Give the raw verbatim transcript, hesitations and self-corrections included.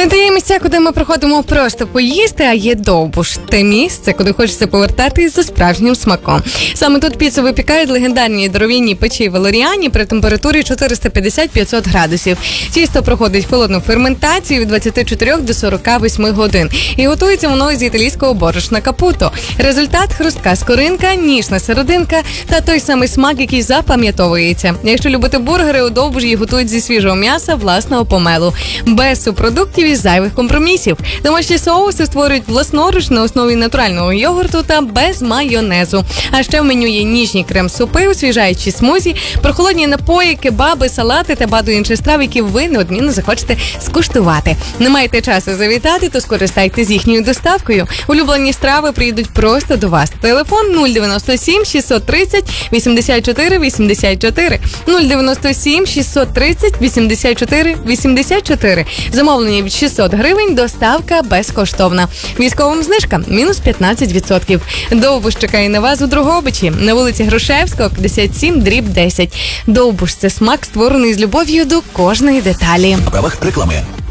Знаєте, є місця, куди ми приходимо просто поїсти, а є Довбуш. Те місце, куди хочеться повертатись за справжнім смаком. Саме тут піцу випікають легендарні дров'яні печі Валеріані при температурі чотириста п'ятдесят - п'ятсот градусів. Тісто проходить холодну ферментацію від двадцяти чотирьох до сорока восьми годин. І готується воно з італійського борошна капуто. Результат – хрустка скоринка, ніжна серединка та той самий смак, який запам'ятовується. Якщо любите бургери, у Довбуш їх готують зі свіжого м'яса власного помелу. Без субпродуктів і зайвих компромісів. Домашні соуси створюють власноруч на основі натурального йогурту та без майонезу. А ще в меню є ніжні крем-супи, освіжаючі смузі, прохолодні напої, кебаби, салати та багато інших страв, які ви неодмінно захочете скуштувати. Не маєте часу завітати, то скористайтесь їхньою доставкою. Улюблені страви приїдуть просто до вас. Телефон нуль дев'яносто сім шістсот тридцять вісімдесят чотири вісімдесят чотири. нуль дев'яносто сім шістсот тридцять вісімдесят чотири вісімдесят чотири. Замовлення від шістсот гривень, доставка безкоштовна. Військовим знижка – мінус п'ятнадцять відсотків. Довбуш чекає на вас у Дрогобичі, на вулиці Грушевського, п'ятдесят сім дріб десять. Довбуш – це смак, створений з любов'ю до кожної деталі. На правах реклами.